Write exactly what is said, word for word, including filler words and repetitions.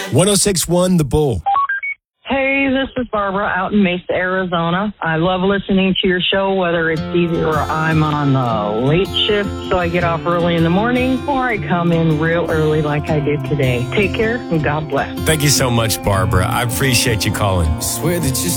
one oh six point one The Bull. Hey, this is Barbara out in Mesa, Arizona. I love listening to your show, whether it's either I'm on the late shift, so I get off early in the morning, or I come in real early like I did today. Take care and God bless. Thank you so much, Barbara. I appreciate you calling. Swear that you